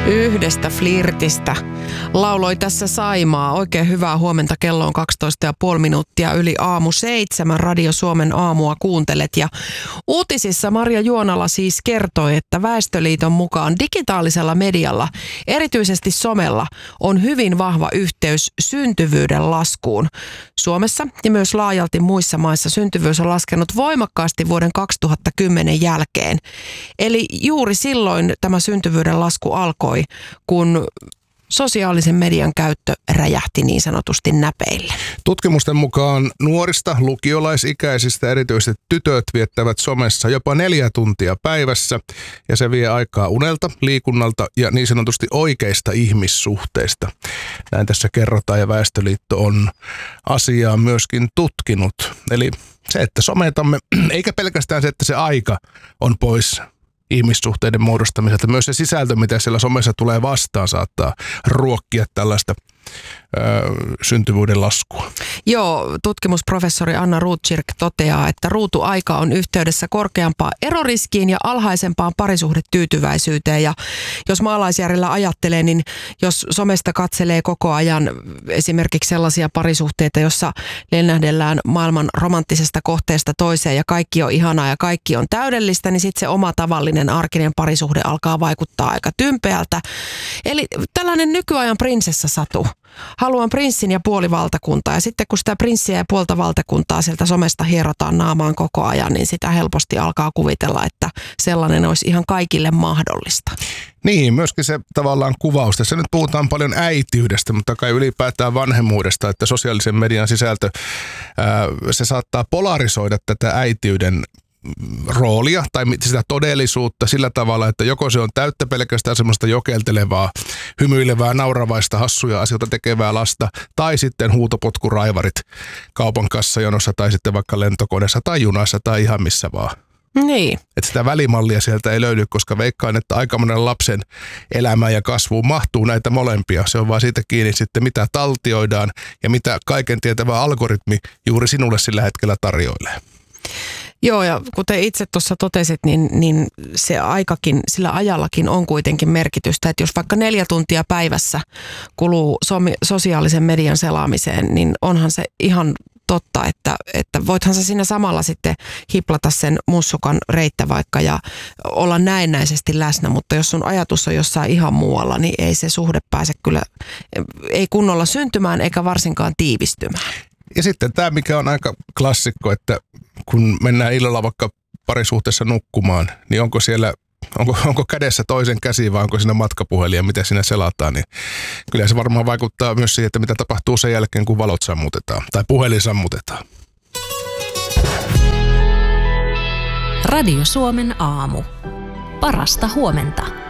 Yhdestä flirtistä lauloi tässä Saimaa. Oikein hyvää huomenta. Kello on 12,5 minuuttia yli aamu 7. Radio Suomen aamua kuuntelet. Ja uutisissa Marja Juonala siis kertoi, että Väestöliiton mukaan digitaalisella medialla, erityisesti somella, on hyvin vahva yhteys syntyvyyden laskuun. Suomessa ja myös laajalti muissa maissa syntyvyys on laskenut voimakkaasti vuoden 2010 jälkeen. Eli juuri silloin tämä syntyvyyden lasku alkoi, kun sosiaalisen median käyttö räjähti niin sanotusti näpeille. Tutkimusten mukaan nuorista lukiolaisikäisistä erityisesti tytöt viettävät somessa jopa 4 tuntia päivässä, ja se vie aikaa unelta, liikunnalta ja niin sanotusti oikeista ihmissuhteista. Näin tässä kerrotaan, ja Väestöliitto on asiaa myöskin tutkinut. Eli se, että sometamme, eikä pelkästään se, että se aika on pois ihmissuhteiden muodostamiselta. Myös se sisältö, mitä siellä somessa tulee vastaan, saattaa ruokkia tällaista syntyvyyden laskua. Joo, tutkimusprofessori Anna Rotkirch toteaa, että ruutuaika on yhteydessä korkeampaan eroriskiin ja alhaisempaan parisuhdetyytyväisyyteen. Ja jos maalaisjärjellä ajattelee, niin jos somesta katselee koko ajan esimerkiksi sellaisia parisuhteita, jossa lennähdellään maailman romanttisesta kohteesta toiseen ja kaikki on ihanaa ja kaikki on täydellistä, niin sitten se oma tavallinen arkinen parisuhde alkaa vaikuttaa aika tympeältä. Eli tällainen nykyajan prinsessasatu. Haluan prinssin ja puoli valtakuntaa, ja sitten kun sitä prinssiä ja puolta valtakuntaa sieltä somesta hierotaan naamaan koko ajan, niin sitä helposti alkaa kuvitella, että sellainen olisi ihan kaikille mahdollista. Niin, myöskin se tavallaan kuvaus. Tässä nyt puhutaan paljon äitiydestä, mutta kai ylipäätään vanhemmuudesta, että sosiaalisen median sisältö, se saattaa polarisoida tätä äitiyden roolia tai sitä todellisuutta sillä tavalla, että joko se on täyttä pelkästään semmoista jokeltelevaa, hymyilevää, nauravaista, hassuja asioita tekevää lasta, tai sitten huutopotkuraivarit kaupan kassajonossa tai sitten vaikka lentokoneessa tai junassa tai ihan missä vaan. Niin. Että sitä välimallia sieltä ei löydy, koska veikkaan, että aika monen lapsen elämään ja kasvuun mahtuu näitä molempia. Se on vaan siitä kiinni sitten, mitä taltioidaan ja mitä kaiken tietävä algoritmi juuri sinulle sillä hetkellä tarjoilee. Joo, ja kuten itse tuossa totesit, niin se aikakin, sillä ajallakin on kuitenkin merkitystä, että jos vaikka 4 tuntia päivässä kuluu sosiaalisen median selaamiseen, niin onhan se ihan totta, että voithan sä siinä samalla sitten hiplata sen mussukan reittä vaikka ja olla näennäisesti läsnä, mutta jos sun ajatus on jossain ihan muualla, niin ei se suhde pääse kyllä, ei kunnolla syntymään eikä varsinkaan tiivistymään. Ja sitten tämä, mikä on aika klassikko, että kun mennään illalla vaikka parisuhteessa nukkumaan, niin onko kädessä toisen käsi vai onko siinä matkapuhelin ja miten siinä selataan, niin kyllä se varmaan vaikuttaa myös siihen, että mitä tapahtuu sen jälkeen, kun valot sammutetaan tai puhelin sammutetaan. Radio Suomen aamu. Parasta huomenta.